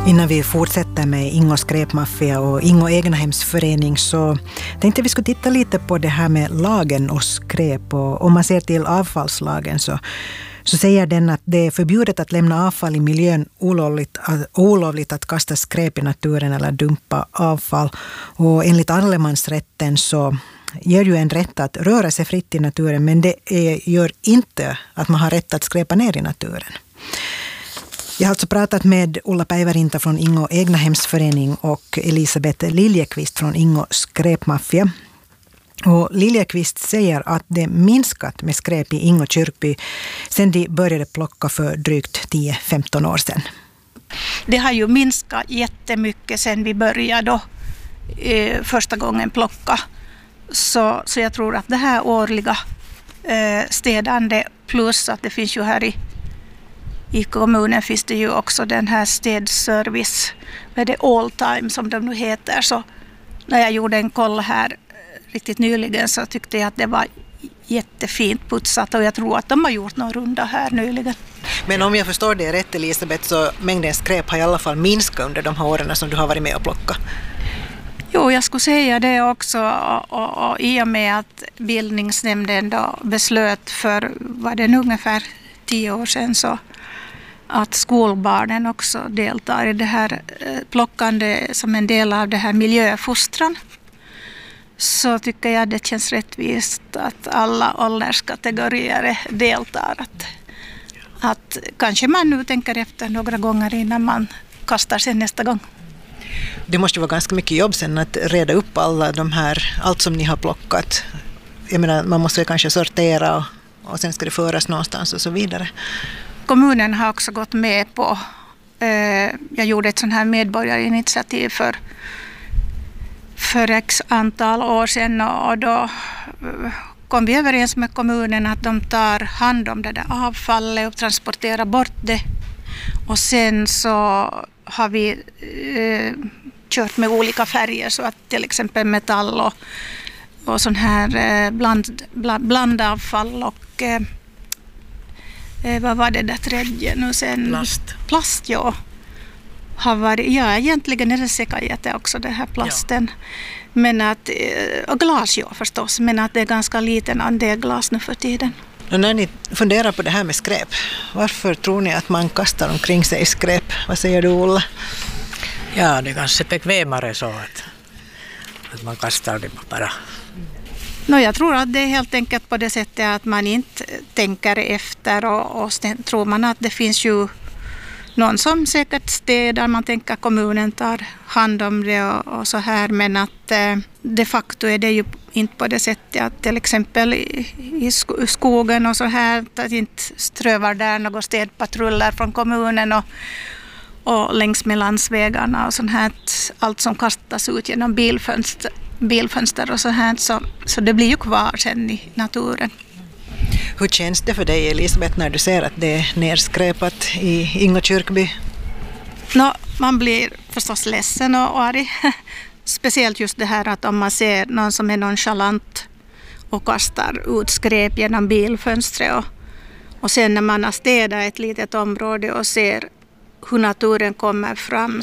Innan vi fortsätter med Ingo skräpmaffia och Ingo egnahemsförening så tänkte vi skulle titta lite på det här med lagen och skräp. Och om man ser till avfallslagen så säger den att det är förbjudet att lämna avfall i miljön, olovligt att kasta skräp i naturen eller dumpa avfall. Och enligt allemansrätten så ger ju en rätt att röra sig fritt i naturen, men det gör inte att man har rätt att skräpa ner i naturen. Jag har alltså pratat med Ulla Päivärinta från Ingo egnahemsförening och Elisabeth Liljekvist från Ingo skräpmaffia. Och Liljekvist säger att det minskat med skräp i Ingo kyrkby sedan de började plocka för drygt 10-15 år sedan. Det har ju minskat jättemycket sedan vi började första gången plocka. Så jag tror att det här årliga städande plus att det finns ju här i kommunen finns det ju också den här städservice, vad det all time som de nu heter. Så när jag gjorde en koll här riktigt nyligen så tyckte jag att det var jättefint putsat och jag tror att de har gjort någon runda här nyligen. Men om jag förstår det rätt, Elisabeth, så mängden skräp har i alla fall minskat under de här åren som du har varit med och plockat. Jo, jag skulle säga det också och i och med att bildningsnämnden då beslöt för var det ungefär 10 år sedan så att skolbarnen också deltar i det här plockande som en del av det här miljöfostran. Så tycker jag det känns rättvist att alla ålderskategorier deltar. Att kanske man nu tänker efter några gånger innan man kastar sig nästa gång. Det måste vara ganska mycket jobb sen att reda upp allt som ni har plockat. Jag menar, man måste kanske sortera och sen ska det föras någonstans och så vidare. Kommunen har också gått med på, jag gjorde ett sånt här medborgarinitiativ för x antal år sedan och då kom vi överens med kommunen att de tar hand om det där avfallet och transporterar bort det. Och sen så har vi kört med olika färger så att till exempel metall och sån här blandavfall och vad var det där tredje nu sen? Plast, ja. Har varit, ja, egentligen är det säkert också det här plasten. Ja. Men och glas, ja förstås, men att det är ganska liten andel glas nu för tiden. Och när ni funderar på det här med skräp, varför tror ni att man kastar omkring sig skräp? Vad säger du, Ulla? Ja, det är kanske bekvämare så att man kastar det bara. Jag tror att det är helt enkelt på det sättet att man inte tänker efter och tror man att det finns ju någon som säkert städar, man tänker kommunen tar hand om det och så här, men att de facto är det ju inte på det sättet att till exempel i skogen och så här att inte strövar där några städpatruller från kommunen och längs med landsvägarna och sånt här, allt som kastas ut genom bilfönster och så här, så det blir ju kvar sen i naturen. Hur känns det för dig, Elisabeth, när du ser att det är nerskräpat i Ingo kyrkby? Man blir förstås ledsen och arg. Speciellt just det här att om man ser någon som är nonchalant och kastar ut skräp genom bilfönstret och sen när man har städat ett litet område och ser hur naturen kommer fram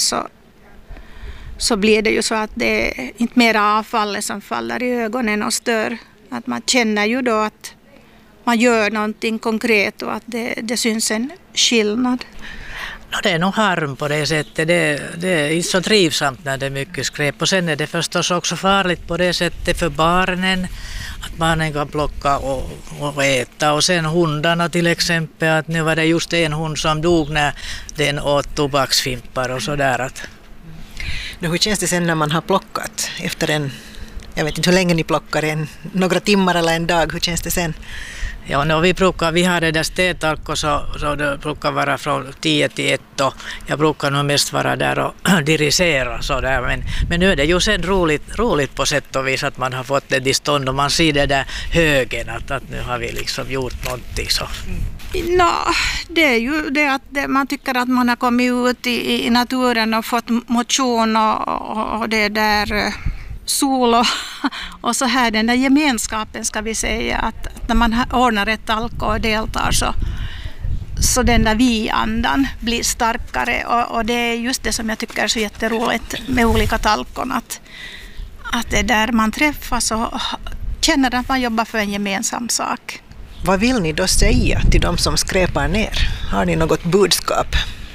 så blir det ju så att det är inte mer avfall som faller i ögonen och stör. Att man känner ju då att man gör någonting konkret och att det syns en skillnad. Det är nog harm på det sättet. Det är inte så trivsamt när det är mycket skräp. Och sen är det förstås också farligt på det sättet för barnen. Att barnen kan plocka och äta. Och sen hundarna till exempel. Att nu var det just en hund som dog när den åt tobaksfimpar och sådär. Hur känns det sen när man har plockat efter jag vet inte hur länge ni plockar, några timmar eller en dag, hur känns det sen? Ja, vi har det där städtalko så det brukar vara från 10 till 1 och jag brukar nog mest vara där och dirigera sådär. Men nu är det ju sen roligt på sätt och vis att man har fått det till stånd och man ser det där högen att nu har vi liksom gjort någonting så. Det är ju det att man tycker att man har kommit ut i naturen och fått motion och det där sol och så här, den där gemenskapen ska vi säga att när man ordnar ett talko och deltar så den där vi-andan blir starkare. Och det är just det som jag tycker är så jätteroligt med olika talkon. Att det är där man träffas och känner att man jobbar för en gemensam sak. Vad vill ni då säga till de som skräpar ner? Har ni något budskap?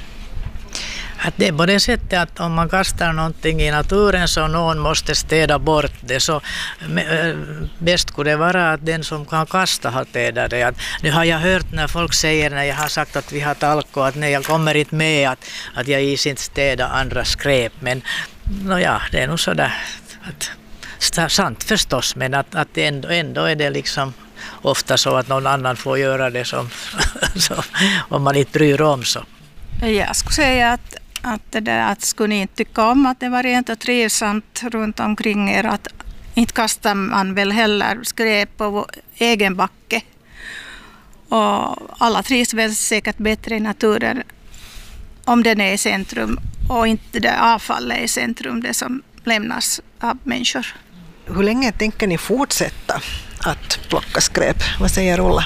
Att det är på det sättet att om man kastar någonting i naturen så någon måste städa bort det. Så bäst skulle det vara att den som kan kasta har städat det. Nu har jag hört när folk säger, när jag har sagt att vi har talko, att nej, jag kommer inte med att jag inte städa andra skräp. Men det är nog sådär sant förstås, men att ändå är det liksom ofta så att någon annan får göra det som om man inte bryr om så. Jag skulle säga att skulle ni inte tycka om att det var rent och trivsamt runt omkring er, att inte kastar man väl heller skräp på vår egen backe. Och alla trivs väl säkert bättre i naturen om den är i centrum och inte det avfallet är i centrum, det som lämnas av människor. Hur länge tänker ni fortsätta att plocka skräp? Vad säger Ulla?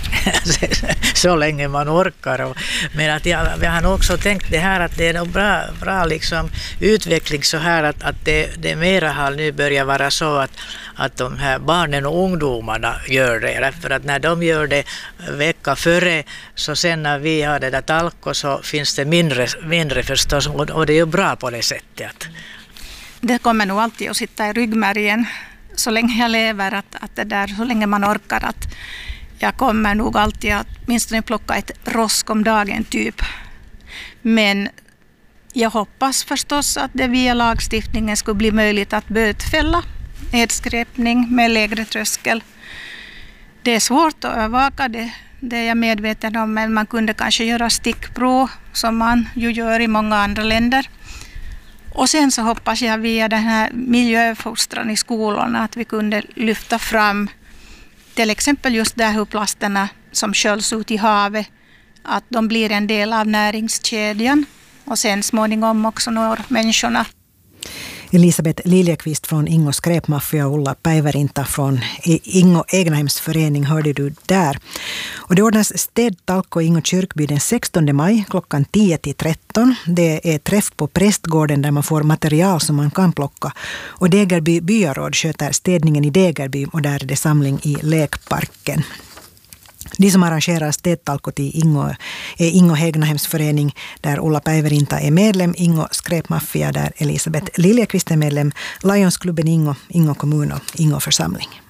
Så länge man orkar. Men att jag har också tänkt det här att det är nog bra liksom utveckling så här att det mera har nu börjat vara så att de här barnen och ungdomarna gör det. För att när de gör det vecka före, så sen när vi har det där talko så finns det mindre förstås, och det är ju bra på det sättet. Det kommer nog alltid att sitta i ryggmärgen så länge jag lever, att det där, så länge man orkar, att jag kommer nog alltid att minst plocka ett rosk om dagen typ. Men jag hoppas förstås att det via lagstiftningen skulle bli möjligt att bötfälla nedskräpning med lägre tröskel. Det är svårt att övervaka det är jag medveten om, men man kunde kanske göra stickprov som man ju gör i många andra länder. Och sen så hoppas jag via den här miljöfostran i skolorna att vi kunde lyfta fram till exempel just där hur plasterna som sköljs ut i havet, att de blir en del av näringskedjan och sen småningom också når människorna. Elisabeth Liljekvist från Ingo skräpmaffia och Ulla Päivärinta från Ingo egnahemsförening hörde du där. Och det ordnas städtalko i Ingo kyrkby den 16 maj klockan 10-13. Det är träff på prästgården där man får material som man kan plocka. Och Degerby byaråd sköter städningen i Degerby och där är det samling i lekparken. De som arrangerar städtalkot i Ingo är Ingo egnahemsförening där Ulla Päivärinta är medlem, Ingo skräpmaffia där Elisabeth Liljekvist är medlem, Lionsklubben Ingo, Ingo kommun och Ingo församling.